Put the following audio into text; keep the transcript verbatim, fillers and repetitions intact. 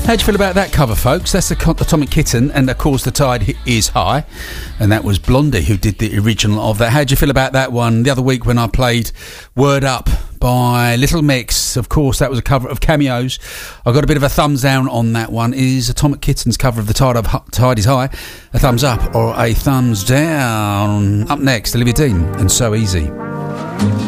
How do you feel about that cover, folks? That's the Atomic Kitten, and of course the tide is high, and that was Blondie who did the original of that. How do you feel about that one? The other week when I played Word Up by Little Mix, of course that was a cover of Cameos. I got a bit of a thumbs down on that one. Is Atomic Kitten's cover of the tide, of, tide is High a thumbs up or a thumbs down? Up next, Olivia Dean and So Easy.